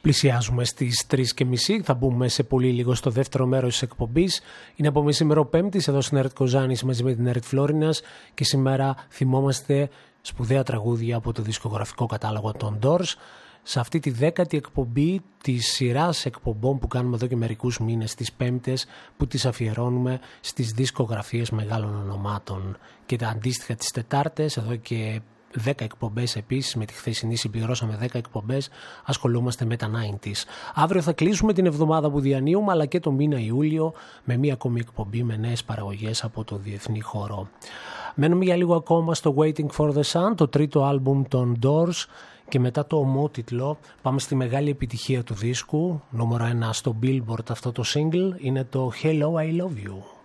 Πλησιάζουμε στις 3:30, θα μπούμε σε πολύ λίγο στο δεύτερο μέρος της εκπομπής. Είναι από μεσήμερο Πέμπτης, εδώ στην ΕΡΤ Κοζάνης μαζί με την ΕΡΤ Φλόρινας και σήμερα θυμόμαστε σπουδαία τραγούδια από το δισκογραφικό κατάλογο των Doors. Σε αυτή τη 10η εκπομπή της σειράς εκπομπών που κάνουμε εδώ και μερικούς μήνες, τις Πέμπτες, που τις αφιερώνουμε στις δισκογραφίες μεγάλων ονομάτων. Και τα αντίστοιχα τις Τετάρτες, εδώ και 10 εκπομπές επίσης, με τη χθεσινή συμπληρώσαμε 10 εκπομπές, ασχολούμαστε με τα 90's. Αύριο θα κλείσουμε την εβδομάδα που διανύουμε, αλλά και το μήνα Ιούλιο με μία ακόμη εκπομπή με νέες παραγωγές από το διεθνή χώρο. Μένουμε για λίγο ακόμα στο Waiting for the Sun, το τρίτο άλμπουμ των Doors, και μετά το ομότιτλο πάμε στη μεγάλη επιτυχία του δίσκου, νούμερο 1 στο Billboard αυτό το single, είναι το Hello I Love You.